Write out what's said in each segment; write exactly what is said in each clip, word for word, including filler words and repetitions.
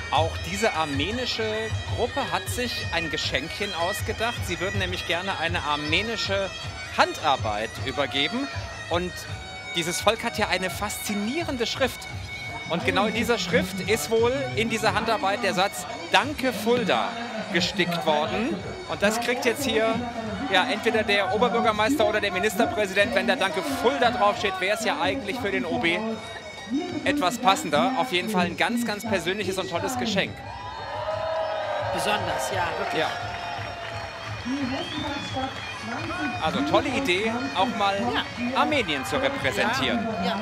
Auch diese armenische Gruppe hat sich ein Geschenkchen ausgedacht. Sie würden nämlich gerne eine armenische Handarbeit übergeben. Und dieses Volk hat ja eine faszinierende Schrift. Und genau in dieser Schrift ist wohl in dieser Handarbeit der Satz Danke Fulda gestickt worden. Und das kriegt jetzt hier ja, entweder der Oberbürgermeister oder der Ministerpräsident. Wenn da Danke Fulda draufsteht, wäre es ja eigentlich für den O B etwas passender. Auf jeden Fall ein ganz, ganz persönliches und tolles Geschenk. Besonders, ja, wirklich. Ja. Also tolle Idee, auch mal ja. Armenien zu repräsentieren. Ja. Ja.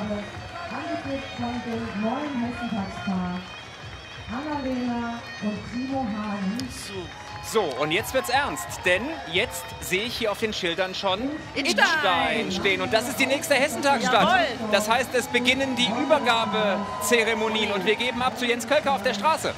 So, und jetzt wird's ernst, denn jetzt sehe ich hier auf den Schildern schon Idstein, Idstein stehen. Und das ist die nächste Hessentagsstadt. Jawohl. Das heißt, es beginnen die Übergabezeremonien und wir geben ab zu Jens Kölker auf der Straße.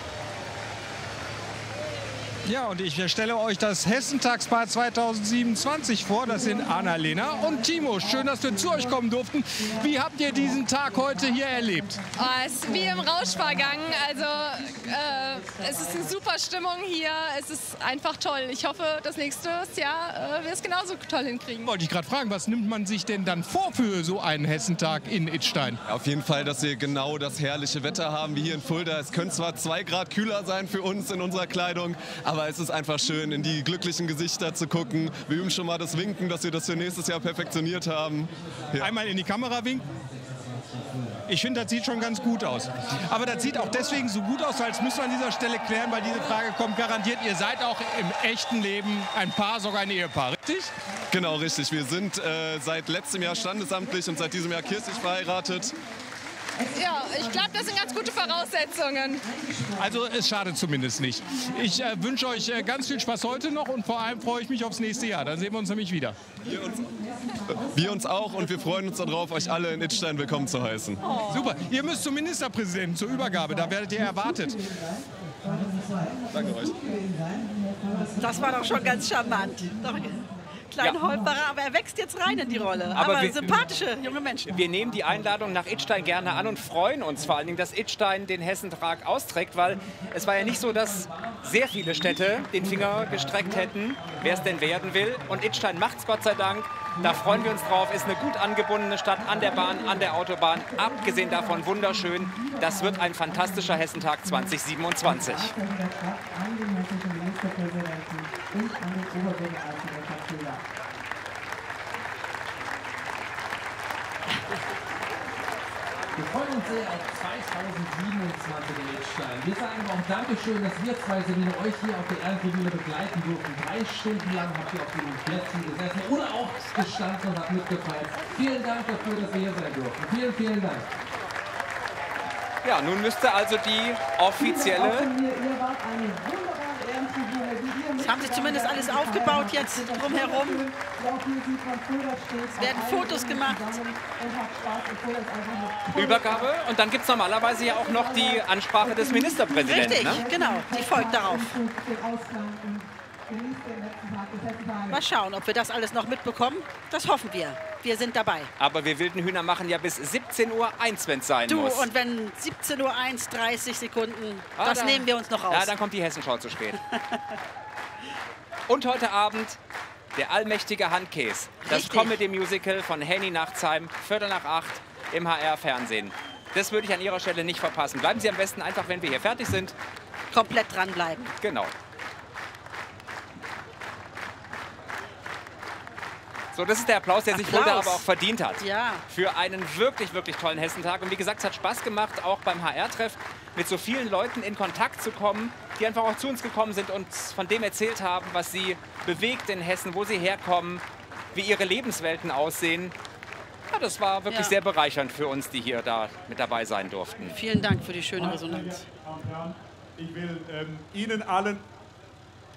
Ja, und ich stelle euch das Hessentagspaar zweitausendsiebenundzwanzig vor. Das sind Annalena und Timo. Schön, dass wir zu euch kommen durften. Wie habt ihr diesen Tag heute hier erlebt? Oh, es ist wie im Rauschvorgang. Also äh, es ist eine super Stimmung hier. Es ist einfach toll. Ich hoffe, das nächste Jahr äh, wir es genauso toll hinkriegen. Wollte ich gerade fragen, was nimmt man sich denn dann vor für so einen Hessentag in Idstein? Auf jeden Fall, dass wir genau das herrliche Wetter haben wie hier in Fulda. Es können zwar zwei Grad kühler sein für uns in unserer Kleidung, aber Aber es ist einfach schön, in die glücklichen Gesichter zu gucken. Wir üben schon mal das Winken, dass wir das für nächstes Jahr perfektioniert haben. Ja. Einmal in die Kamera winken. Ich finde, das sieht schon ganz gut aus. Aber das sieht auch deswegen so gut aus, weil es müssen wir an dieser Stelle klären, weil diese Frage kommt garantiert. Ihr seid auch im echten Leben ein Paar, sogar ein Ehepaar, richtig? Genau, richtig. Wir sind äh, seit letztem Jahr standesamtlich und seit diesem Jahr kirchlich verheiratet. Ja, ich glaube, das sind ganz gute Voraussetzungen. Also es schadet zumindest nicht. Ich äh, wünsche euch äh, ganz viel Spaß heute noch und vor allem freue ich mich aufs nächste Jahr. Dann sehen wir uns nämlich wieder. Wir uns, wir uns auch und wir freuen uns darauf, euch alle in Idstein willkommen zu heißen. Oh. Super. Ihr müsst zum Ministerpräsidenten zur Übergabe. Da werdet ihr erwartet. Danke euch. Das war doch schon ganz charmant. Doch. Klein ja. Holperer, aber er wächst jetzt rein in die Rolle. Aber, aber wir, sympathische junge Menschen. Wir nehmen die Einladung nach Idstein gerne an und freuen uns vor allen Dingen, dass Idstein den Hessentag austrägt, weil es war ja nicht so, dass sehr viele Städte den Finger gestreckt hätten, wer es denn werden will. Und Idstein macht es Gott sei Dank. Da freuen wir uns drauf. Ist eine gut angebundene Stadt an der Bahn, an der Autobahn. Abgesehen davon wunderschön. Das wird ein fantastischer Hessentag zweitausendsiebenundzwanzig. Wir freuen uns sehr auf zweitausendsiebenundzwanzig in Idstein. Wir sagen auch Dankeschön, dass wir zwei Sabine euch hier auf der Ehrentribüne begleiten durften. Drei Stunden lang habt ihr auf den Plätzen gesessen oder auch gestanden und habt mitgefeiert. Vielen Dank dafür, dass wir hier sein durften. Vielen, vielen Dank. Ja, nun müsste also die offizielle... Es haben sich zumindest alles aufgebaut jetzt drumherum. Es werden Fotos gemacht. Übergabe und dann gibt es normalerweise ja auch noch die Ansprache des Ministerpräsidenten. Richtig, ne? genau, die folgt darauf. Mal schauen, ob wir das alles noch mitbekommen. Das hoffen wir. Wir sind dabei. Aber wir wilden Hühner machen ja bis siebzehn Uhr eins, wenn es sein du, muss. Und wenn siebzehn Uhr eins, dreißig Sekunden, ah, das da, nehmen wir uns noch raus. Ja, dann kommt die Hessenschau zu spät. Und heute Abend der allmächtige Handkäse. Das Comedy-Musical von Henny Nachtsheim, Viertel nach acht im H R-Fernsehen. Das würde ich an Ihrer Stelle nicht verpassen. Bleiben Sie am besten einfach, wenn wir hier fertig sind. Komplett dranbleiben. Genau. So, das ist der Applaus, der sich Fulda aber auch verdient hat. Ja. Für einen wirklich, wirklich tollen Hessentag. Und wie gesagt, es hat Spaß gemacht, auch beim H R-Treff mit so vielen Leuten in Kontakt zu kommen, die einfach auch zu uns gekommen sind und von dem erzählt haben, was sie bewegt in Hessen, wo sie herkommen, wie ihre Lebenswelten aussehen. Ja, das war wirklich ja. sehr bereichernd für uns, die hier da mit dabei sein durften. Vielen Dank für die schöne Resonanz. Ich will ähm, Ihnen allen